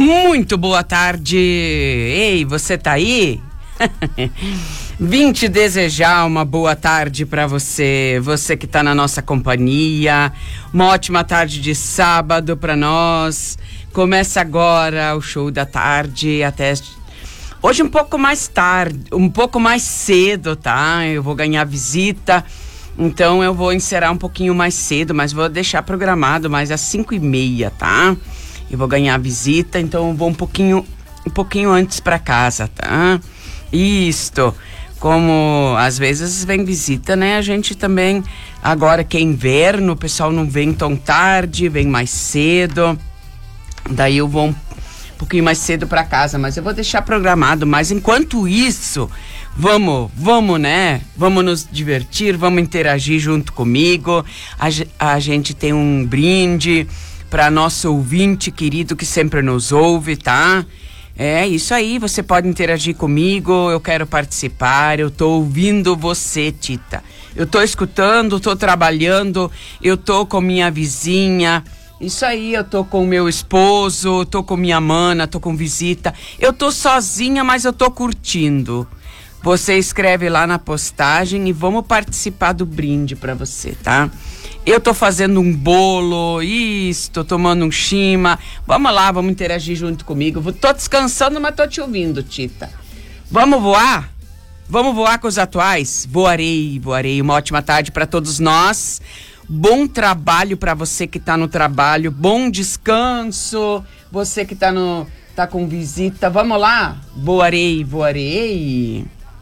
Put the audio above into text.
Muito boa tarde. Ei, você tá aí? Vim te desejar uma boa tarde pra você que tá na nossa companhia. Uma ótima tarde de sábado pra nós. Começa agora o show da tarde até hoje um pouco mais tarde, um pouco mais cedo, tá? Eu vou ganhar visita, então eu vou encerrar um pouquinho mais cedo, mas vou deixar programado mais às 5:30, tá? Eu vou ganhar visita, então eu vou um pouquinho antes pra casa, tá? Isto, como às vezes vem visita, né? A gente também, agora que é inverno, o pessoal não vem tão tarde, vem mais cedo. Daí eu vou um pouquinho mais cedo pra casa, mas eu vou deixar programado. Mas enquanto isso, vamos, né? Vamos nos divertir, vamos interagir junto comigo. A gente tem um brinde para nosso ouvinte querido que sempre nos ouve, tá? É isso aí, você pode interagir comigo, eu quero participar, eu tô ouvindo você, Tita. Eu tô escutando, tô trabalhando, eu tô com minha vizinha. Isso aí, eu tô com meu esposo, tô com minha mana, tô com visita. Eu tô sozinha, mas eu tô curtindo. Você escreve lá na postagem e vamos participar do brinde pra você, tá? Eu tô fazendo um bolo, tô tomando um chima. Vamos lá, vamos interagir junto comigo. Tô descansando, mas tô te ouvindo, Tita. Vamos voar? Vamos voar com os atuais? Voarei. Uma ótima tarde pra todos nós. Bom trabalho para você que tá no trabalho, bom descanso, você que tá com visita, vamos lá? Voarei.